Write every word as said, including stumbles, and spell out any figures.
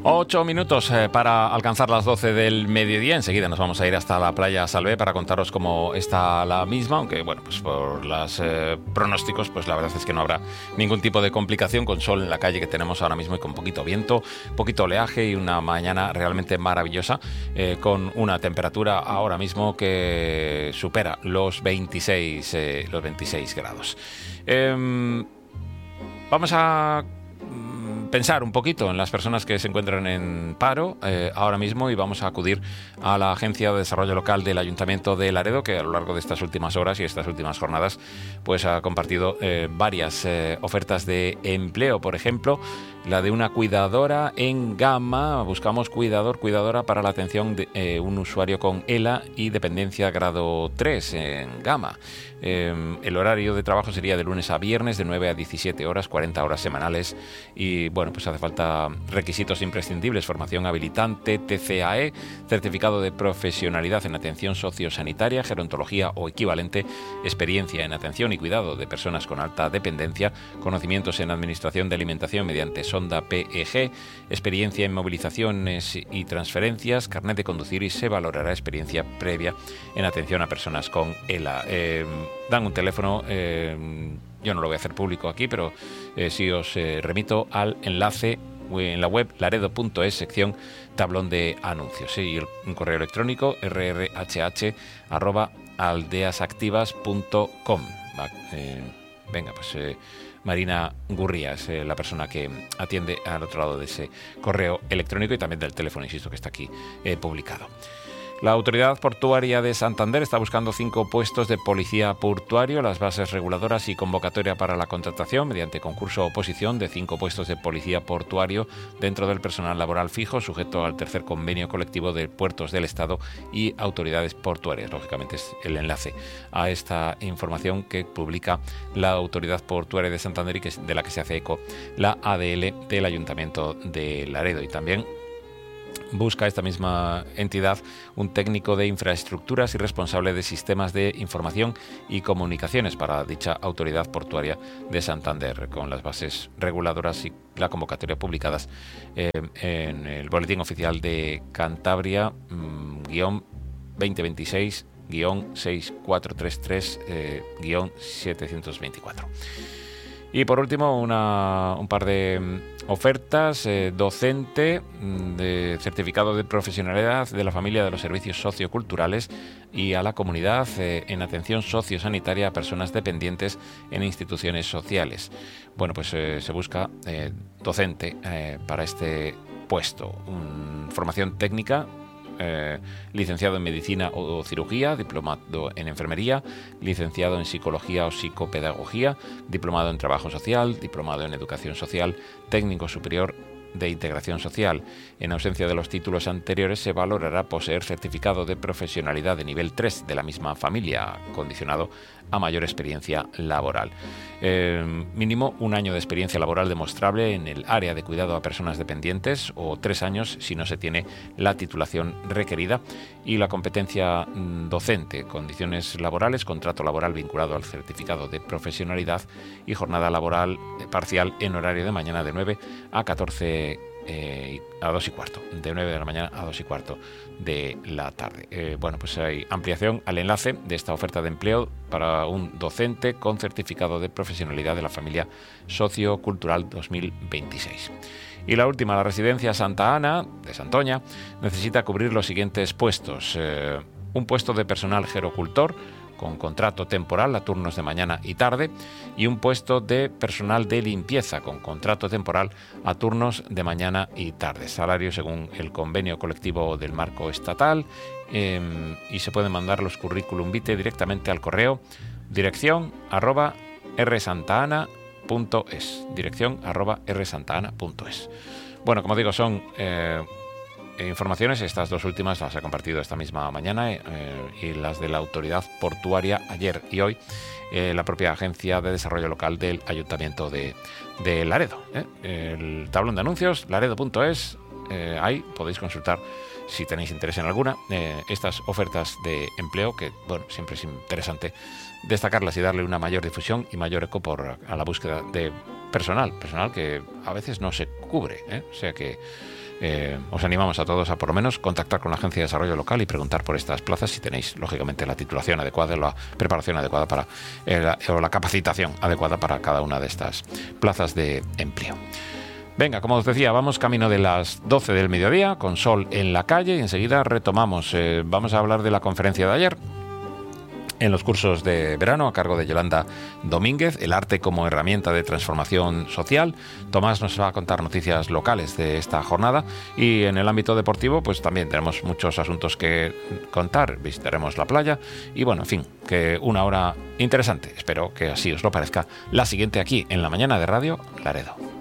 Ocho minutos eh, para alcanzar las doce del mediodía. Enseguida nos vamos a ir hasta la playa Salvé para contaros cómo está la misma, aunque bueno, pues por los eh, pronósticos, pues la verdad es que no habrá ningún tipo de complicación, con sol en la calle que tenemos ahora mismo y con poquito viento, poquito oleaje y una mañana realmente maravillosa, eh, con una temperatura ahora mismo que supera los veintiséis, eh, los veintiséis grados. Eh, vamos a pensar un poquito en las personas que se encuentran en paro eh, ahora mismo, y vamos a acudir a la Agencia de Desarrollo Local del Ayuntamiento de Laredo, que a lo largo de estas últimas horas y estas últimas jornadas pues ha compartido eh, varias eh, ofertas de empleo. Por ejemplo, la de una cuidadora en Gama. Buscamos cuidador, cuidadora para la atención de eh, un usuario con E L A y dependencia grado tres en Gama. Eh, el horario de trabajo sería de lunes a viernes de nueve a diecisiete horas, cuarenta horas semanales, y bueno, pues hace falta requisitos imprescindibles: formación habilitante, T C A E, certificado de profesionalidad en atención sociosanitaria, gerontología o equivalente, experiencia en atención y cuidado de personas con alta dependencia, conocimientos en administración de alimentación mediante sonda P E G, experiencia en movilizaciones y transferencias, carnet de conducir, y se valorará experiencia previa en atención a personas con E L A. Eh, dan un teléfono, eh, yo no lo voy a hacer público aquí, pero eh, sí os eh, remito al enlace en la web laredo punto es, sección tablón de anuncios, ¿sí? Y el, un correo electrónico r r h h arroba aldeasactivas punto com. Va, eh, venga, pues eh, Marina Gurría es eh, la persona que atiende al otro lado de ese correo electrónico, y también del teléfono, insisto, que está aquí eh, publicado. La Autoridad Portuaria de Santander está buscando cinco puestos de policía portuario. Las bases reguladoras y convocatoria para la contratación mediante concurso o oposición de cinco puestos de policía portuario dentro del personal laboral fijo, sujeto al tercer convenio colectivo de puertos del Estado y autoridades portuarias. Lógicamente es el enlace a esta información que publica la Autoridad Portuaria de Santander y que es de la que se hace eco la A D L del Ayuntamiento de Laredo. Y también busca esta misma entidad un técnico de infraestructuras y responsable de sistemas de información y comunicaciones para dicha autoridad portuaria de Santander, con las bases reguladoras y la convocatoria publicadas eh, en el Boletín Oficial de Cantabria, mmm, guión veinte veintiséis, guión seis cuatro tres tres, eh, guión setecientos veinticuatro. Y por último, una, un par de ofertas: eh, docente de certificado de profesionalidad de la familia de los servicios socioculturales y a la comunidad eh, en atención sociosanitaria a personas dependientes en instituciones sociales. Bueno, pues eh, se busca eh, docente eh, para este puesto. Un, formación técnica, Eh, licenciado en medicina o cirugía, diplomado en enfermería, licenciado en psicología o psicopedagogía, diplomado en trabajo social, diplomado en educación social, técnico superior de integración social. En ausencia de los títulos anteriores, se valorará poseer certificado de profesionalidad de nivel tres de la misma familia, condicionado a mayor experiencia laboral. Eh, mínimo un año de experiencia laboral demostrable en el área de cuidado a personas dependientes, o tres años si no se tiene la titulación requerida, y la competencia docente, condiciones laborales, contrato laboral vinculado al certificado de profesionalidad y jornada laboral parcial en horario de mañana de nueve a catorce Eh, a dos y cuarto, de nueve de la mañana a dos y cuarto de la tarde. Eh, bueno, pues hay ampliación al enlace de esta oferta de empleo para un docente con certificado de profesionalidad de la familia sociocultural dos mil veintiséis. Y la última, la residencia Santa Ana de Santoña necesita cubrir los siguientes puestos: eh, un puesto de personal gerocultor con contrato temporal a turnos de mañana y tarde, y un puesto de personal de limpieza con contrato temporal a turnos de mañana y tarde. Salario según el convenio colectivo del marco estatal, eh, y se pueden mandar los currículum vitae directamente al correo dirección arroba rsantana punto es, dirección arroba rsantana punto es. Bueno, como digo, son eh, informaciones, estas dos últimas las ha compartido esta misma mañana, eh, y las de la Autoridad Portuaria ayer y hoy eh, la propia Agencia de Desarrollo Local del Ayuntamiento de, de Laredo. ¿eh? El tablón de anuncios, laredo punto es, eh, ahí podéis consultar, si tenéis interés en alguna, eh, estas ofertas de empleo, que bueno, siempre es interesante destacarlas y darle una mayor difusión y mayor eco por, a la búsqueda de personal, personal que a veces no se cubre, ¿eh? O sea que eh, os animamos a todos a por lo menos contactar con la Agencia de Desarrollo Local y preguntar por estas plazas si tenéis, lógicamente, la titulación adecuada, la preparación adecuada para eh, la, o la capacitación adecuada para cada una de estas plazas de empleo. Venga, como os decía, vamos camino de las doce del mediodía, con sol en la calle, y enseguida retomamos. Eh, vamos a hablar de la conferencia de ayer en los cursos de verano a cargo de Yolanda Domínguez, el arte como herramienta de transformación social. Tomás nos va a contar noticias locales de esta jornada, y en el ámbito deportivo pues también tenemos muchos asuntos que contar. Visitaremos la playa y bueno, en fin, que una hora interesante. Espero que así os lo parezca la siguiente aquí en La Mañana de Radio Laredo.